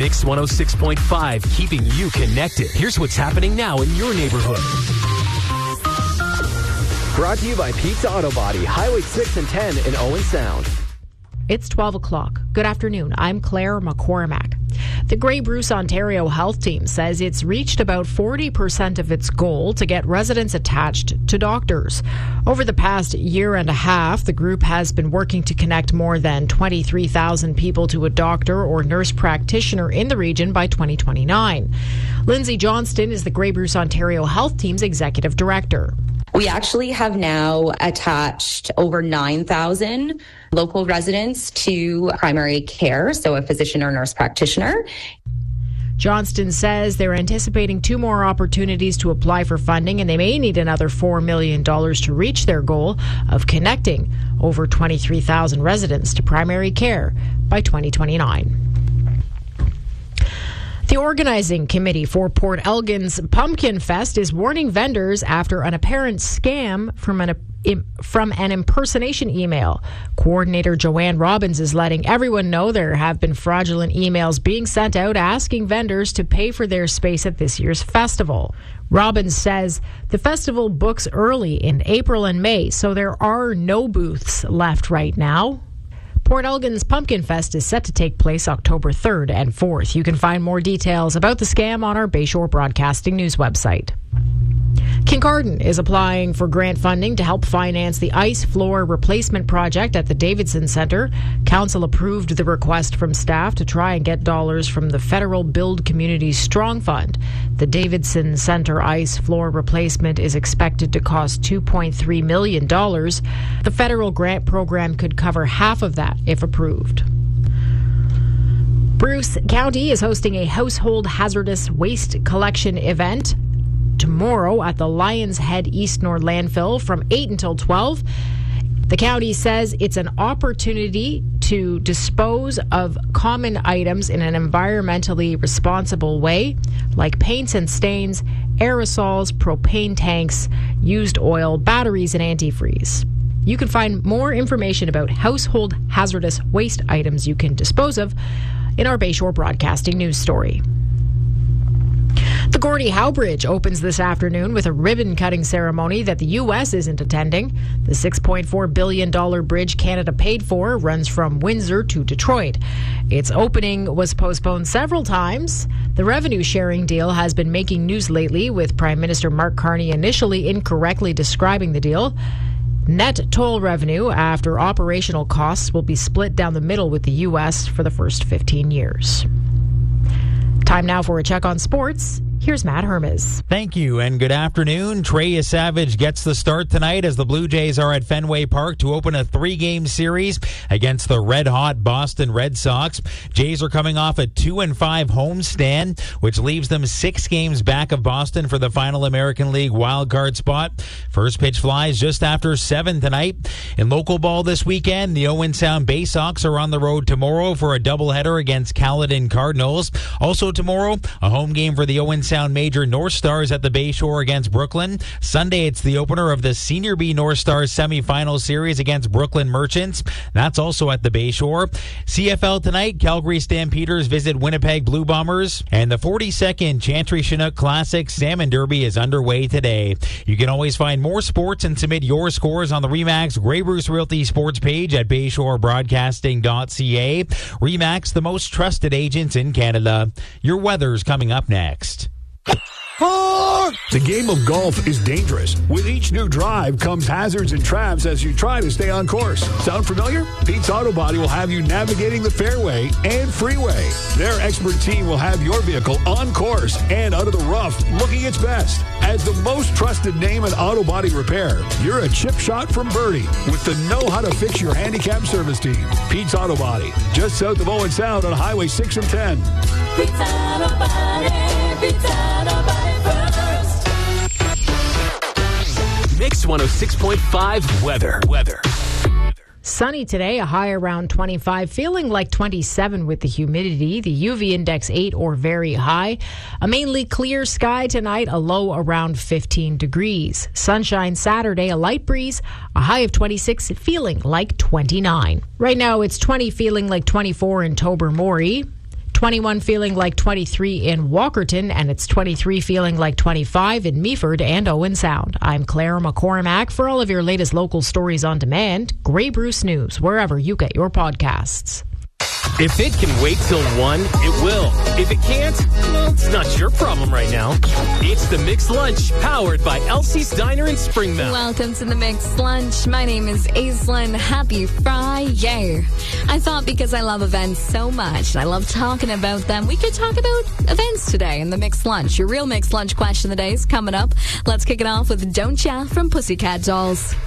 Mix 106.5, keeping you connected. Here's what's happening now in your neighborhood. Brought to you by Pete's Auto Body, Highway 6 and 10 in Owen Sound. It's 12 o'clock. Good afternoon. I'm Claire McCormack. The Grey Bruce Ontario Health Team says it's reached about 40% of its goal to get residents attached to doctors. Over the past year and a half, the group has been working to connect more than 23,000 people to a doctor or nurse practitioner in the region by 2029. Lindsay Johnston is the Grey Bruce Ontario Health Team's executive director. We actually have now attached over 9,000 local residents to primary care, so a physician or nurse practitioner. Johnston says they're anticipating 2 more opportunities to apply for funding, and they may need another $4 million to reach their goal of connecting over 23,000 residents to primary care by 2029. The organizing committee for Port Elgin's Pumpkin Fest is warning vendors after an apparent scam from an impersonation email. Coordinator Joanne Robbins is letting everyone know there have been fraudulent emails being sent out asking vendors to pay for their space at this year's festival. Robbins says the festival books early in April and May, so there are no booths left right now. Port Elgin's Pumpkin Fest is set to take place October 3rd and 4th. You can find more details about the scam on our Bayshore Broadcasting News website. Kincardine is applying for grant funding to help finance the ice floor replacement project at the Davidson Centre. Council approved the request from staff to try and get dollars from the federal Build Communities Strong Fund. The Davidson Centre ice floor replacement is expected to cost $2.3 million. The federal grant program could cover half of that if approved. Bruce County is hosting a household hazardous waste collection event tomorrow at the Lions Head East Nord landfill from 8 until 12. The county says it's an opportunity to dispose of common items in an environmentally responsible way, like paints and stains, aerosols, propane tanks, used oil, batteries, and antifreeze. You can find more information about household hazardous waste items you can dispose of in our Bayshore Broadcasting News story. The Gordie Howe Bridge opens this afternoon with a ribbon-cutting ceremony that the U.S. isn't attending. The $6.4 billion bridge Canada paid for runs from Windsor to Detroit. Its opening was postponed several times. The revenue-sharing deal has been making news lately, with Prime Minister Mark Carney initially incorrectly describing the deal. Net toll revenue after operational costs will be split down the middle with the U.S. for the first 15 years. Time now for a check on sports. Here's Matt Hermes. Thank you, and good afternoon. Trey Savage gets the start tonight as the Blue Jays are at Fenway Park to open a 3-game series against the red-hot Boston Red Sox. Jays are coming off a 2-5 homestand, which leaves them 6 games back of Boston for the final American League wildcard spot. First pitch flies just after 7 tonight. In local ball this weekend, the Owen Sound Bay Sox are on the road tomorrow for a doubleheader against Caledon Cardinals. Also tomorrow, a home game for the Owen Sound Major North Stars at the Bayshore against Brooklyn. Sunday, it's the opener of the Senior B North Stars semifinal series against Brooklyn Merchants. That's also at the Bayshore. CFL tonight, Calgary Stampeders visit Winnipeg Blue Bombers, and the 42nd Chantry Chinook Classic Salmon Derby is underway today. You can always find more sports and submit your scores on the RE/MAX Grey Bruce Realty sports page at BayshoreBroadcasting.ca. RE/MAX, the most trusted agents in Canada. Your weather's coming up next. The game of golf is dangerous. With each new drive comes hazards and traps as you try to stay on course. Sound familiar? Pete's Auto Body will have you navigating the fairway and freeway. Their expert team will have your vehicle on course and out of the rough looking its best. As the most trusted name in auto body repair, you're a chip shot from Birdie with the know-how-to-fix your handicap service team. Pete's Auto Body, just south of Owen Sound on Highway 6 and 10. Pete's Auto Body, Pete's Auto Body first. Mix 106.5 weather. Sunny today, a high around 25, feeling like 27 with the humidity. The UV index 8 or very high. A mainly clear sky tonight, a low around 15 degrees. Sunshine Saturday, a light breeze, a high of 26, feeling like 29. Right now it's 20, feeling like 24 in Tobermory. 21 feeling like 23 in Walkerton, and it's 23 feeling like 25 in Meaford and Owen Sound. I'm Claire McCormack. For all of your latest local stories on demand, Grey Bruce News, wherever you get your podcasts. If it can wait till 1, it will. If it can't, well, it's not your problem right now. It's the Mixed Lunch, powered by Elsie's Diner in Springmount. Welcome to the Mixed Lunch. My name is Aislinn. Happy Friday. I thought because I love events so much and I love talking about them, we could talk about events today in the Mixed Lunch. Your real Mixed Lunch question of the day is coming up. Let's kick it off with Don't Ya from Pussycat Dolls.